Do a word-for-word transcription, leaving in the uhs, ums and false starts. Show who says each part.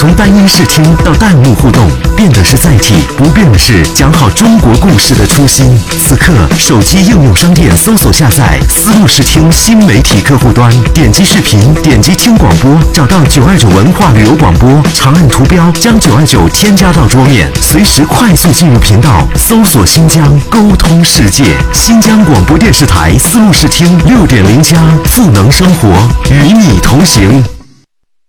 Speaker 1: 从单音视听到弹幕互动，变的是载体，不变的是讲好中国故事的初心。此刻，手机应用商店搜索下载思路视听新媒体客户端，点击视频，点击听广播，找到九二九文化旅游广播，长按图标将九二九添加到桌面，随时快速进入频道，搜索新疆，沟通世界。新疆广播电视台思路视听六点零加赋能生活，与你同行。